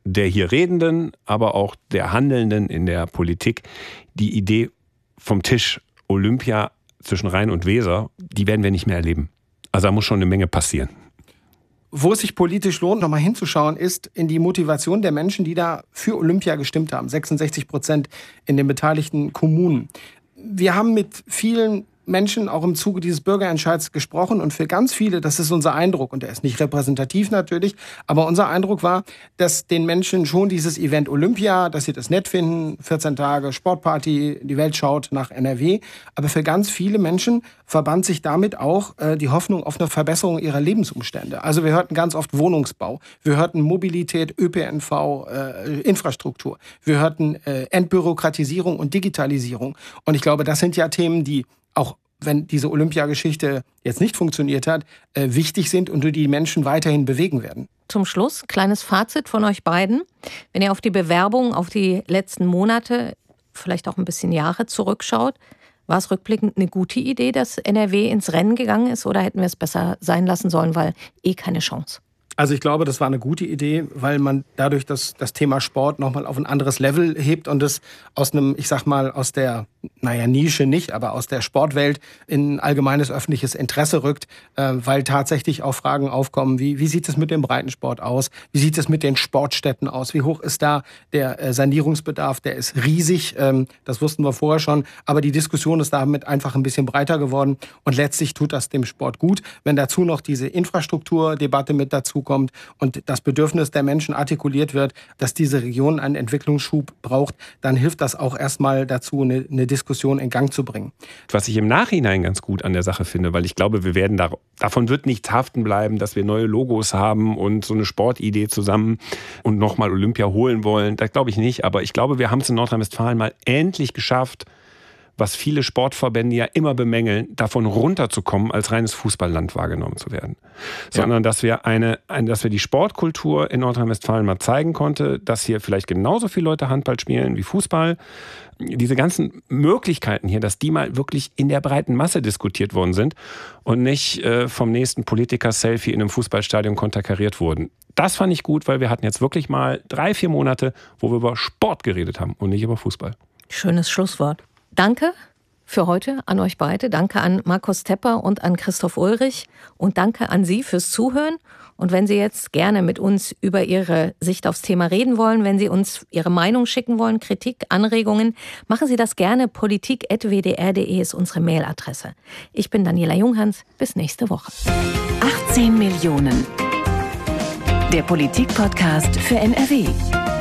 der hier Redenden, aber auch der Handelnden in der Politik, die Idee vom Tisch Olympia zwischen Rhein und Weser, die werden wir nicht mehr erleben. Also da muss schon eine Menge passieren. Wo es sich politisch lohnt, nochmal hinzuschauen, ist in die Motivation der Menschen, die da für Olympia gestimmt haben. 66% in den beteiligten Kommunen. Wir haben mit vielen Menschen auch im Zuge dieses Bürgerentscheids gesprochen und für ganz viele, das ist unser Eindruck, und der ist nicht repräsentativ natürlich, aber unser Eindruck war, dass den Menschen schon dieses Event Olympia, dass sie das nett finden, 14 Tage Sportparty, die Welt schaut nach NRW, aber für ganz viele Menschen verband sich damit auch die Hoffnung auf eine Verbesserung ihrer Lebensumstände. Also wir hörten ganz oft Wohnungsbau, wir hörten Mobilität, ÖPNV, Infrastruktur, wir hörten Entbürokratisierung und Digitalisierung, und ich glaube, das sind ja Themen, die auch wenn diese Olympiageschichte jetzt nicht funktioniert hat, wichtig sind und die Menschen weiterhin bewegen werden. Zum Schluss, kleines Fazit von euch beiden. Wenn ihr auf die Bewerbung, auf die letzten Monate, vielleicht auch ein bisschen Jahre zurückschaut, war es rückblickend eine gute Idee, dass NRW ins Rennen gegangen ist, oder hätten wir es besser sein lassen sollen, weil keine Chance? Also ich glaube, das war eine gute Idee, weil man dadurch das Thema Sport nochmal auf ein anderes Level hebt und es aus einem, ich sag mal, aus der, Nische nicht, aber aus der Sportwelt in allgemeines öffentliches Interesse rückt, weil tatsächlich auch Fragen aufkommen, wie sieht es mit dem Breitensport aus? Wie sieht es mit den Sportstätten aus? Wie hoch ist da der Sanierungsbedarf? Der ist riesig, das wussten wir vorher schon, aber die Diskussion ist damit einfach ein bisschen breiter geworden und letztlich tut das dem Sport gut, wenn dazu noch diese Infrastrukturdebatte mit dazu kommt und das Bedürfnis der Menschen artikuliert wird, dass diese Region einen Entwicklungsschub braucht, dann hilft das auch erstmal dazu, eine Diskussion in Gang zu bringen. Was ich im Nachhinein ganz gut an der Sache finde, weil ich glaube, wir werden davon wird nichts haften bleiben, dass wir neue Logos haben und so eine Sportidee zusammen und nochmal Olympia holen wollen. Das glaube ich nicht, aber ich glaube, wir haben es in Nordrhein-Westfalen mal endlich geschafft, was viele Sportverbände ja immer bemängeln, davon runterzukommen, als reines Fußballland wahrgenommen zu werden. Sondern dass wir dass wir die Sportkultur in Nordrhein-Westfalen mal zeigen konnten, dass hier vielleicht genauso viele Leute Handball spielen wie Fußball. Diese ganzen Möglichkeiten hier, dass die mal wirklich in der breiten Masse diskutiert worden sind und nicht vom nächsten Politiker-Selfie in einem Fußballstadion konterkariert wurden. Das fand ich gut, weil wir hatten jetzt wirklich mal 3-4 Monate, wo wir über Sport geredet haben und nicht über Fußball. Schönes Schlusswort. Danke für heute an euch beide. Danke an Markus Tepper und an Christoph Ulrich. Und danke an Sie fürs Zuhören. Und wenn Sie jetzt gerne mit uns über Ihre Sicht aufs Thema reden wollen, wenn Sie uns Ihre Meinung schicken wollen, Kritik, Anregungen, machen Sie das gerne. politik@wdr.de ist unsere Mailadresse. Ich bin Daniela Junghans. Bis nächste Woche. 18 Millionen. Der Politik-Podcast für NRW.